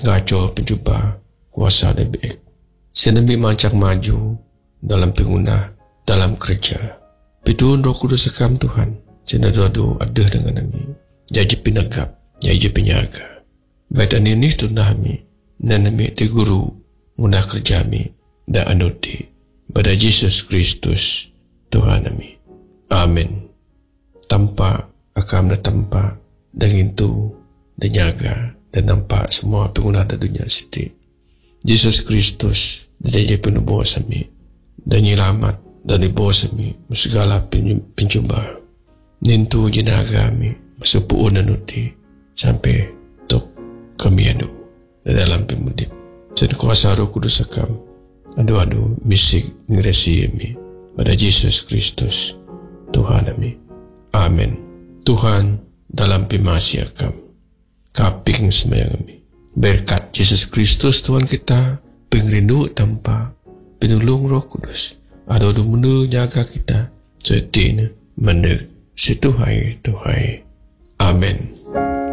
ngaco pencuba kuasa lebih. Senami mancak maju dalam pengguna, dalam kerja. Pitun Roh Kudus sekam Tuhan. Senado ada dengan kami. Jadi pinagap, jadi penyaga. Baik ini tunah kami. Dan kami ti guru munah kerja kami. Dan anuti. Pada Yesus Kristus Tuhan kami. Amin. Tanpa akan tanpa dan itu dan jaga dan nampak semua pengguna di dunia sini. Yesus Kristus dan dia penuh bos kami. Dan nyelamat dari bos kami. Segala pencuba. Nintu jenaga kami. Sepuun anuti. Sampai tok kami adu. Dalam pemudip. Dan kuasa Roh Kudus sekam. Adu-adu misik ngeresi kami. Pada Yesus Kristus Tuhan kami. Amin. Tuhan dalam pemasi akam. Kaping semayang kami. Berkat Yesus Kristus Tuhan kita. Pengrindu tanpa penolong Roh Kudus. Ada menu jaga kita. Setina meneg. Situhai Tuhan. Amin.